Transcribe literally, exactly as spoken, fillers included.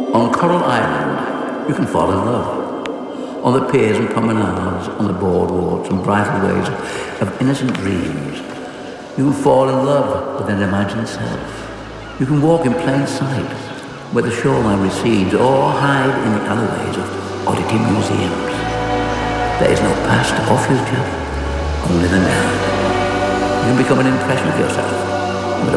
On Coral Island, you can fall in love. On the piers and promenades, on the boardwalks and bridal ways of innocent dreams, you can fall in love with an imagined self. You can walk in plain sight where the shoreline recedes, or hide in the alleyways of oddity museums. There is no past or future, only the now. You can become an impression of yourself.